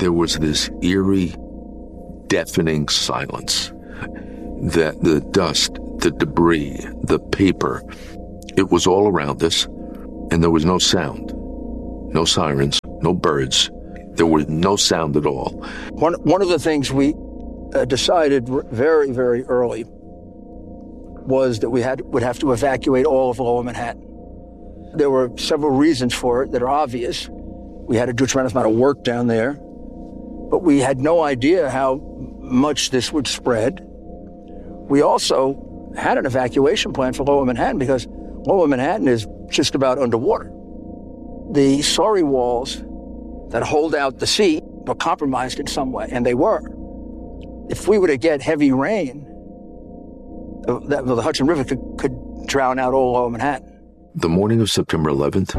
there was this eerie, deafening silence. That the dust, the debris, the paper, it was all around us, and there was no sound. No sirens, no birds. There was no sound at all. One of the things we decided very, very early was that we would have to evacuate all of Lower Manhattan. There were several reasons for it that are obvious. We had to do a tremendous amount of work down there, but we had no idea how much this would spread. We also had an evacuation plan for Lower Manhattan because Lower Manhattan is just about underwater. The sorry walls that hold out the sea were compromised in some way, and they were. If we were to get heavy rain, the Hudson River could drown out all Lower Manhattan. The morning of September 11th,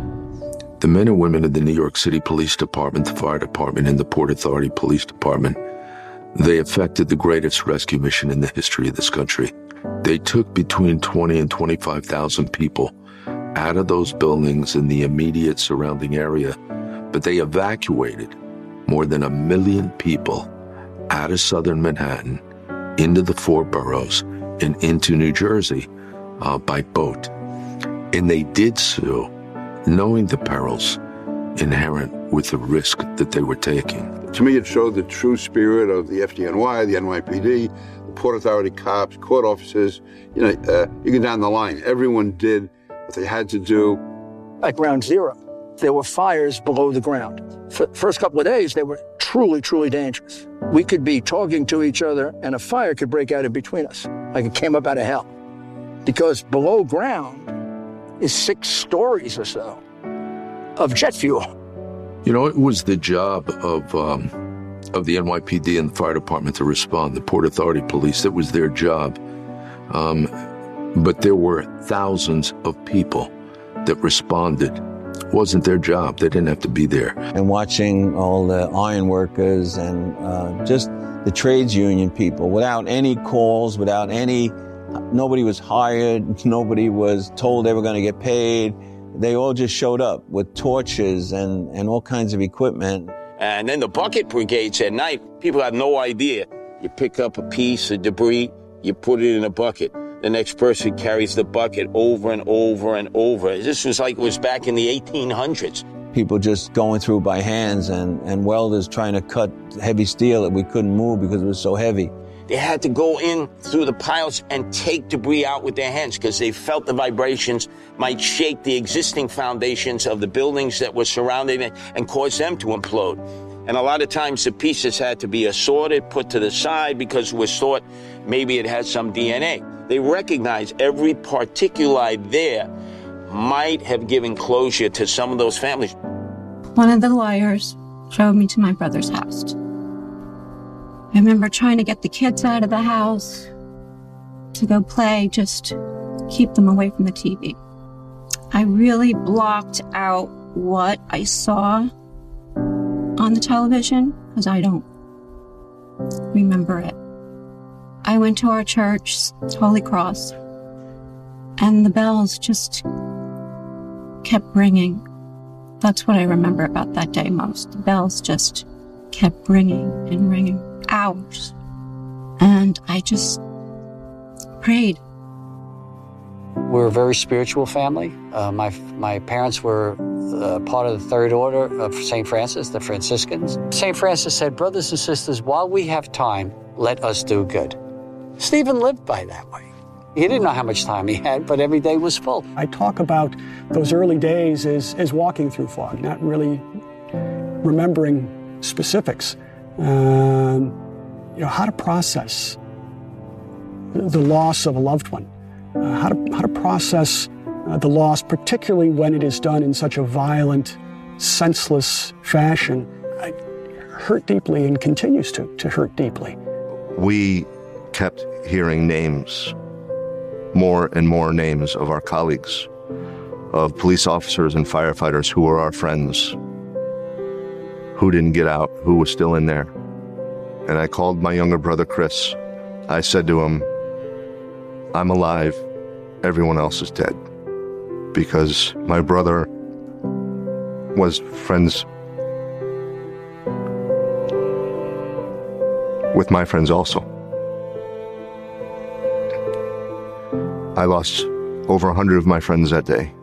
the men and women of the New York City Police Department, the Fire Department, and the Port Authority Police Department, they effected the greatest rescue mission in the history of this country. They took between 20 and 25,000 people out of those buildings in the immediate surrounding area, but they evacuated more than 1 million people out of southern Manhattan into the four boroughs and into New Jersey by boat. And they did so knowing the perils inherent with the risk that they were taking. To me, it showed the true spirit of the FDNY, the NYPD, the Port Authority cops, court officers. You get down the line. Everyone did what they had to do. At ground zero, there were fires below the ground. First couple of days, they were truly, truly dangerous. We could be talking to each other, and a fire could break out in between us, like it came up out of hell. Because below ground is 6 stories or so of jet fuel. You know, it was the job of the NYPD and the fire department to respond, the Port Authority Police. That was their job. But there were thousands of people that responded. It wasn't their job. They didn't have to be there. And watching all the iron workers and just the trades union people, without any calls, nobody was hired, nobody was told they were going to get paid. They all just showed up with torches and all kinds of equipment. And then the bucket brigades at night, people have no idea. You pick up a piece of debris, you put it in a bucket. The next person carries the bucket over and over and over. This was like it was back in the 1800s. People just going through by hands and welders trying to cut heavy steel that we couldn't move because it was so heavy. They had to go in through the piles and take debris out with their hands because they felt the vibrations might shake the existing foundations of the buildings that were surrounding it and cause them to implode. And a lot of times the pieces had to be assorted, put to the side because it was thought maybe it had some DNA. They recognized every particulate there might have given closure to some of those families. One of the lawyers drove me to my brother's house. I remember trying to get the kids out of the house to go play, just keep them away from the TV. I really blocked out what I saw on the television because I don't remember it. I went to our church, Holy Cross, and the bells just kept ringing. That's what I remember about that day most. The bells just kept ringing and ringing. Hours. And I just prayed. We're a very spiritual family. My parents were part of the Third Order of St. Francis, the Franciscans. St. Francis said, brothers and sisters, while we have time, let us do good. Stephen lived by that way. He didn't know how much time he had, but every day was full. I talk about those early days as walking through fog, not really remembering specifics. How to process the loss of a loved one, how to process the loss, particularly when it is done in such a violent, senseless fashion. It hurt deeply and continues to hurt deeply. We kept hearing names, more and more names of our colleagues, of police officers and firefighters who were our friends, who didn't get out, who was still in there. And I called my younger brother, Chris. I said to him, I'm alive, everyone else is dead. Because my brother was friends with my friends also. I lost over 100 of my friends that day.